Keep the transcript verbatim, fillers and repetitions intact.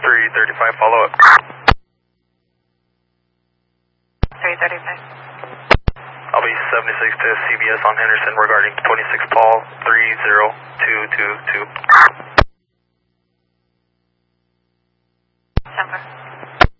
three thirty-five, follow up. three thirty-five. I'll be seventy-six to C B S on Henderson regarding twenty-six Paul three zero two two two.